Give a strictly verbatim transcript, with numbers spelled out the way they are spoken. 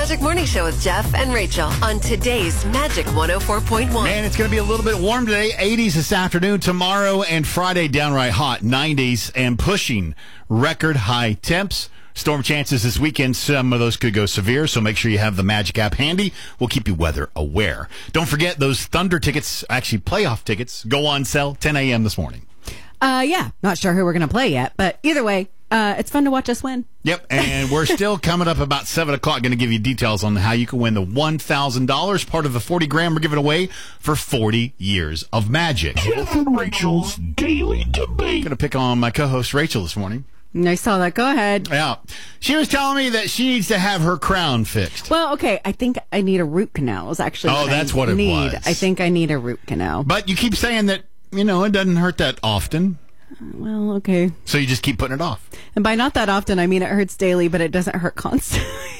Magic Morning Show with Jeff and Rachel on today's Magic one oh four point one. Man, it's going to be a little bit warm today. eighties this afternoon. Tomorrow and Friday, downright hot. nineties and pushing record high temps. Storm chances this weekend. Some of those could go severe, so make sure you have the Magic app handy. We'll keep you weather aware. Don't forget those Thunder tickets, actually playoff tickets, go on sale ten a.m. this morning. Uh, yeah, not sure who we're going to play yet, but either way, uh, it's fun to watch us win. Yep, and we're still coming up about seven o'clock. Going to give you details on how you can win the one thousand dollars, part of the forty grand we're giving away for forty years of Magic. Jeff and Rachel's Daily Debate. Going to pick on my co-host Rachel this morning. I saw that. Go ahead. Yeah. She was telling me that she needs to have her crown fixed. Well, okay, I think I need a root canal is actually Oh, what that's I what it need. was. I think I need a root canal. But you keep saying that, you know, it doesn't hurt that often. Well, okay. So you just keep putting it off. And by not that often, I mean it hurts daily, but it doesn't hurt constantly.